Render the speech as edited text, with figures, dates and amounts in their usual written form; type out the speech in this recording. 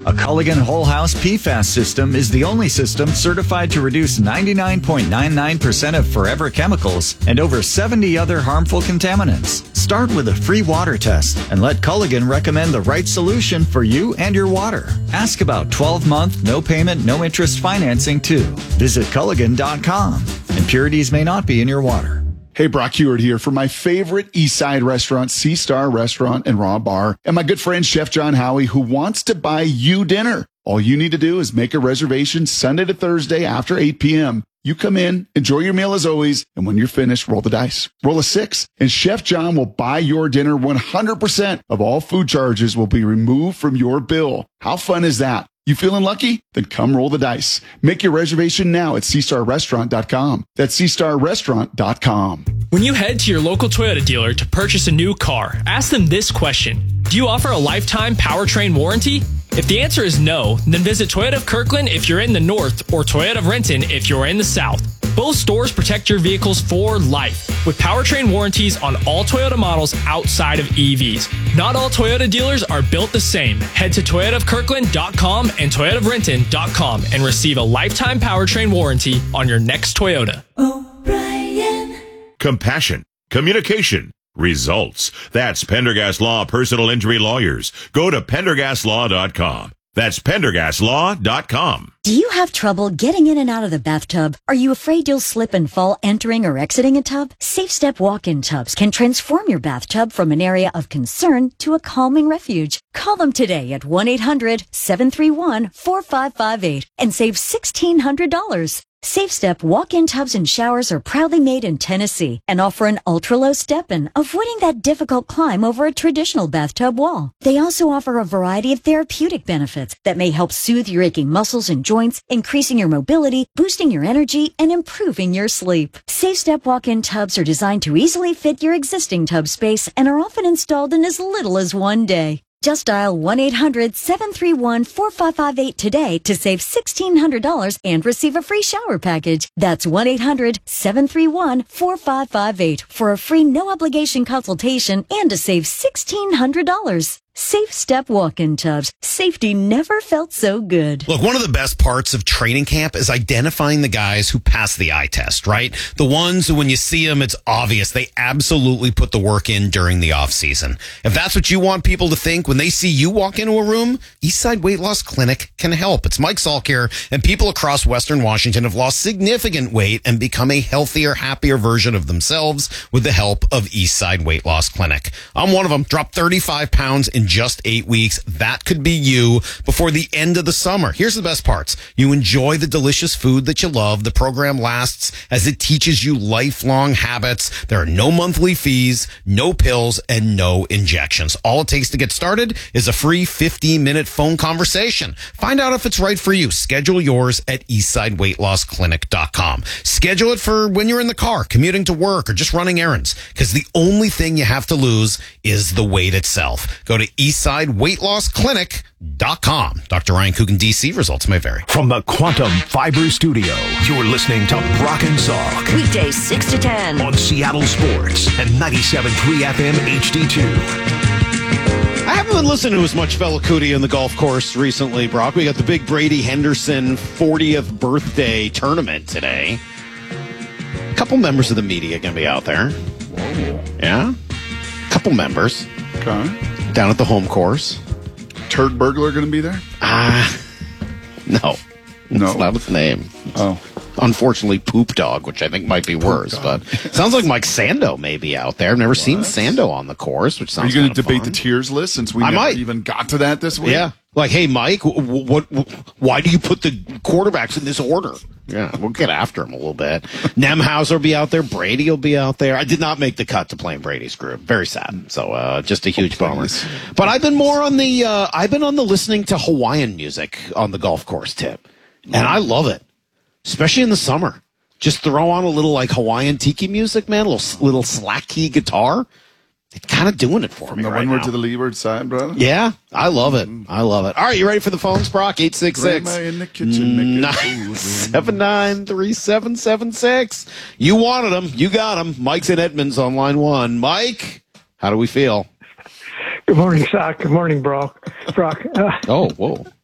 A Culligan Whole House PFAS system is the only system certified to reduce 99.99% of forever chemicals and over 70 other harmful contaminants. Start with a free water test and let Culligan recommend the right solution for you and your water. Ask about 12-month, no payment, no interest financing too. Visit Culligan.com. Impurities may not be in your water. Hey, Brock Heward here for my favorite Eastside restaurant, Sea Star Restaurant and Raw Bar, and my good friend Chef John Howie, who wants to buy you dinner. All you need to do is make a reservation Sunday to Thursday after 8 p.m. You come in, enjoy your meal as always, and when you're finished, roll the dice. Roll a 6, and Chef John will buy your dinner. 100% of all food charges will be removed from your bill. How fun is that? You feeling lucky? Then come roll the dice. Make your reservation now at SeaStarRestaurant.com. That's SeaStarRestaurant.com. When you head to your local Toyota dealer to purchase a new car, ask them this question. Do you offer a lifetime powertrain warranty? If the answer is no, then visit Toyota of Kirkland if you're in the north or Toyota of Renton if you're in the south. Both stores protect your vehicles for life with powertrain warranties on all Toyota models outside of EVs. Not all Toyota dealers are built the same. Head to ToyotaofKirkland.com and ToyotaofRenton.com and receive a lifetime powertrain warranty on your next Toyota. O'Brien. Compassion, communication, results. That's Pendergast Law Personal Injury Lawyers. Go to PendergastLaw.com. That's PendergastLaw.com. Do you have trouble getting in and out of the bathtub? Are you afraid you'll slip and fall entering or exiting a tub? Safe Step walk-in tubs can transform your bathtub from an area of concern to a calming refuge. Call them today at 1-800-731-4558 and save $1,600. Safe Step walk-in tubs and showers are proudly made in Tennessee and offer an ultra-low step-in, avoiding that difficult climb over a traditional bathtub wall. They also offer a variety of therapeutic benefits that may help soothe your aching muscles and joints, increasing your mobility, boosting your energy, and improving your sleep. Safe Step walk-in tubs are designed to easily fit your existing tub space and are often installed in as little as one day. Just dial 1-800-731-4558 today to save $1,600 and receive a free shower package. That's 1-800-731-4558 for a free no-obligation consultation and to save $1,600. Safe Step walk-in tubs. Safety never felt so good. Look, one of the best parts of training camp is identifying the guys who pass the eye test, right? The ones who, when you see them, it's obvious they absolutely put the work in during the off season. If that's what you want people to think when they see you walk into a room, Eastside Weight Loss Clinic can help. It's Mike Salk here, and people across Western Washington have lost significant weight and become a healthier, happier version of themselves with the help of Eastside Weight Loss Clinic. I'm one of them. Dropped 35 pounds in just 8 weeks. That could be you before the end of the summer. Here's the best parts. You enjoy the delicious food that you love. The program lasts as it teaches you lifelong habits. There are no monthly fees, no pills, and no injections. All it takes to get started is a free 15-minute phone conversation. Find out if it's right for you. Schedule yours at EastsideWeightLossClinic.com. Schedule it for when you're in the car, commuting to work, or just running errands, because the only thing you have to lose is the weight itself. Go to EastsideWeightLossClinic.com. Dr. Ryan Coogan, D.C. Results may vary. From the Quantum Fiber Studio, you're listening to Brock and Salk. Weekdays 6 to 10. On Seattle Sports and 97.3 FM HD2. I haven't been listening to as much Fela Kuti in the golf course recently, Brock. We got the big Brady Henderson 40th birthday tournament today. A couple members of the media going to be out there. Whoa. Yeah? A couple members. Okay. Down at the home course. Turd Burglar going to be there? No. No. That's not his name. Oh. Unfortunately, Poop Dog, which I think might be worse. But sounds like Mike Sando may be out there. I've never seen Sando on the course, which sounds. Are you going to debate fun. the tiers list since we never even got to that this week? Yeah. Like, hey, Mike, why do you put the quarterbacks in this order? Yeah, we'll get after him a little bit. Nemhauser will be out there. Brady will be out there. I did not make the cut to playing Brady's group. Very sad. So, just a huge bummer. But I've been more on the, listening to Hawaiian music on the golf course tip. And I love it. Especially in the summer. Just throw on a little like Hawaiian tiki music, man. A little slack key guitar. It's kind of doing it for me the right windward now. to the leeward side, brother. Yeah, I love it. I love it. All right, you ready for the phones, Brock? 866 Grandma in the kitchen making food. 9793776. You wanted them. You got them. Mike's in Edmonds on line one. Mike, how do we feel? Good morning, Sock. Good morning, Brock. Oh, whoa.